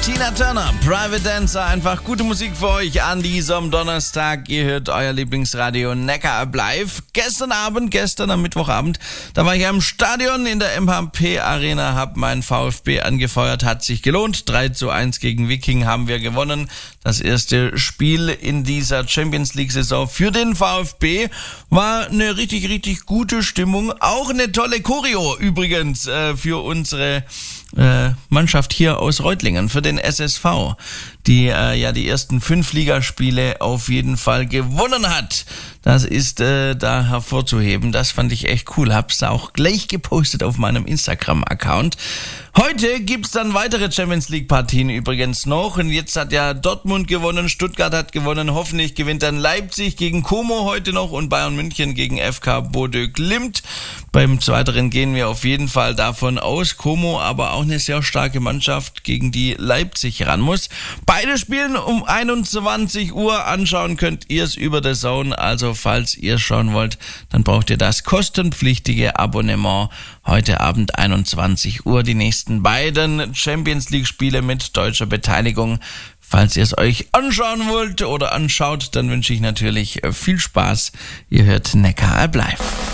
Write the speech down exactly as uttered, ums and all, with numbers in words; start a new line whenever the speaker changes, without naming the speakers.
Tina Turner, Private Dancer, einfach gute Musik für euch an diesem Donnerstag. Ihr hört euer Lieblingsradio Neckar Live. Gestern Abend, gestern am Mittwochabend, da war ich am Stadion in der M H P Arena, hab meinen VfB angefeuert, hat sich gelohnt. drei zu eins gegen Wiking haben wir gewonnen. Das erste Spiel in dieser Champions League Saison für den VfB war eine richtig, richtig gute Stimmung. Auch eine tolle Choreo übrigens äh, für unsere äh, Mannschaft hier aus Reutlingen, für den S S V, die äh, ja die ersten fünf Ligaspiele auf jeden Fall gewonnen hat. Das ist äh, da hervorzuheben. Das fand ich echt cool. Hab's auch gleich gepostet auf meinem Instagram-Account. Heute gibt's dann weitere Champions League Partien übrigens noch. Und jetzt hat ja Dortmund gewonnen, Stuttgart hat gewonnen. Hoffentlich gewinnt dann Leipzig gegen Como heute noch und Bayern München gegen F K Bodø Glimt. Beim Zweiteren gehen wir auf jeden Fall davon aus. Como aber auch eine sehr starke Mannschaft, gegen die Leipzig ran muss. Beide spielen um einundzwanzig Uhr. Anschauen könnt ihr es über The Zone. Also falls ihr schauen wollt, dann braucht ihr das kostenpflichtige Abonnement. Heute Abend einundzwanzig Uhr die nächsten beiden Champions League Spiele mit deutscher Beteiligung. Falls ihr es euch anschauen wollt oder anschaut, dann wünsche ich natürlich viel Spaß. Ihr hört Neckar Live.